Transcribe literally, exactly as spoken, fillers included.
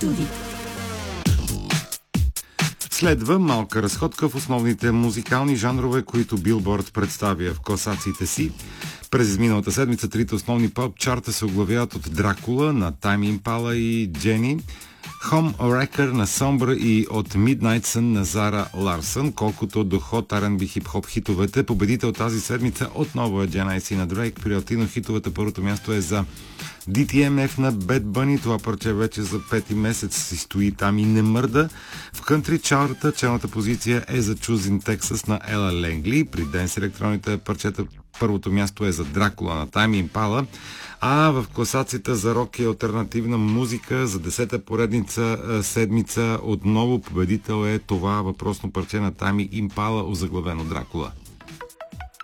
Туди. Следва малка разходка в основните музикални жанрове, които Билборд представя в класациите си. През изминалата седмица трите основни поп чарта се оглавяват от Дракула на Тайм Импала и Джени, Home Wrecker на Sombra и от Midnight Sun на Зара Ларсън. Колкото до хот Ар енд Би хип-хоп хитовете, победител тази седмица отново е Дженайси на Дрейк. При латино хитовете първото място е за Ди Ти Ем Еф на Bad Bunny. Това парче вече за пети месец си стои там и не мърда. В кънтри чарта челната позиция е за Choosing Texas на Ела Ленгли. При денс електронните парчета първото място е за Дракула на Тайм Импала. А в класацията за рок и алтернативна музика за десета поредница седмица отново победител е това въпросно парче на Тайм Импала, озаглавено Дракула.